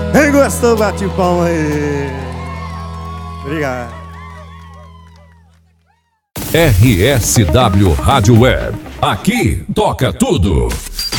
Quem gostou, bate o palmo aí. Obrigado. RSW Rádio Web. Aqui toca tudo.